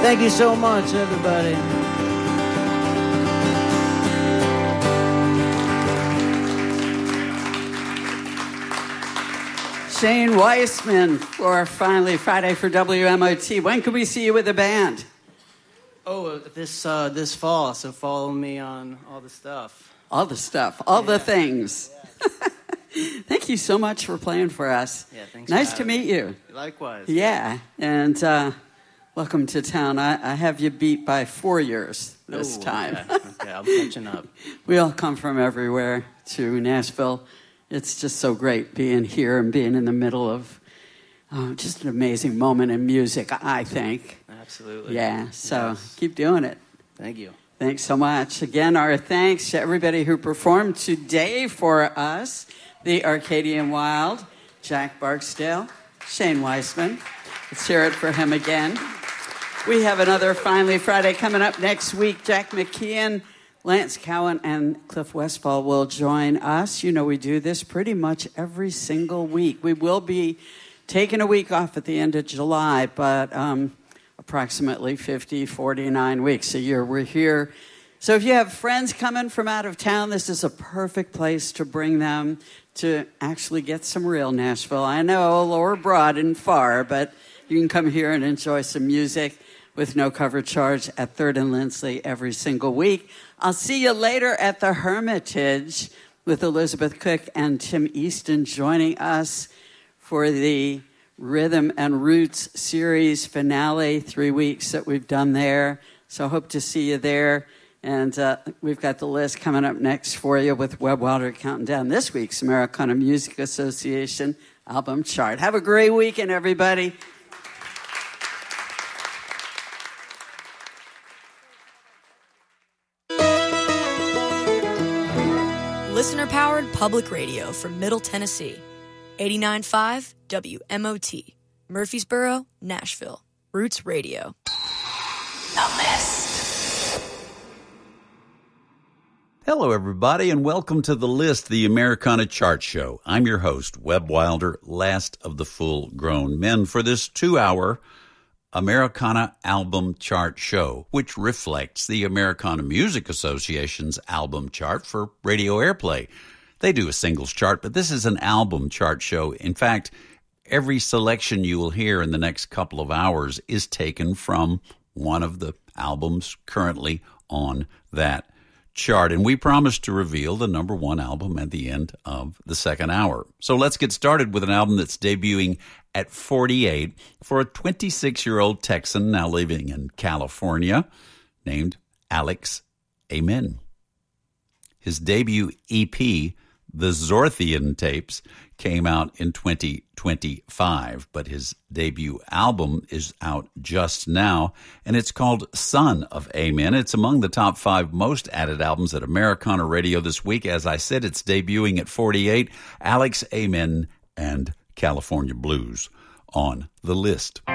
Thank you so much, everybody. Shane Weissman for Finally Friday for WMOT. When can we see you with the band? Oh, this fall, so follow me on all the stuff. All the stuff, all the things. Yeah. Thank you so much for playing for us. Yeah, thanks. Nice to meet you. Likewise. Yeah, and welcome to town. I have you beat by 4 years this time. Okay, I'm catching up. We all come from everywhere to Nashville. It's just so great being here and being in the middle of just an amazing moment in music, I think. Absolutely. Yeah, so Keep doing it. Thank you. Thanks so much. Again, our thanks to everybody who performed today for us. The Arcadian Wild, Jack Barksdale, Shane Weissman. Let's hear it for him again. We have another Finally Friday coming up next week. Jack McKeon, Lance Cowan, and Cliff Westfall will join us. You know we do this pretty much every single week. We will be taking a week off at the end of July, but approximately 49 weeks a year we're here. So if you have friends coming from out of town, this is a perfect place to bring them to actually get some real Nashville. I know, lower broad and far, but you can come here and enjoy some music with no cover charge at 3rd and Lindsley every single week. I'll see you later at the Hermitage with Elizabeth Cook and Tim Easton joining us for the Rhythm and Roots series finale, 3 weeks that we've done there. So hope to see you there. And we've got the list coming up next for you with Webb Wilder counting down this week's Americana Music Association album chart. Have a great weekend, everybody. Listener-powered public radio from Middle Tennessee. 89.5 WMOT. Murfreesboro, Nashville. Roots Radio. The List. Hello, everybody, and welcome to The List, the Americana Chart Show. I'm your host, Webb Wilder, last of the full-grown men, for this 2-hour Americana Album Chart Show, which reflects the Americana Music Association's album chart for radio airplay. They do a singles chart, but this is an album chart show. In fact, every selection you will hear in the next couple of hours is taken from one of the albums currently on that chart. And we promise to reveal the number one album at the end of the second hour. So let's get started with an album that's debuting at 48 for a 26-year-old Texan now living in California named Alex Amen. His debut EP, The Zorthian Tapes, came out in 2025, but his debut album is out just now, and it's called Son of Amen. It's among the top 5 most added albums at Americana Radio this week. As I said, it's debuting at 48. Alex Amen and California Blues on The List.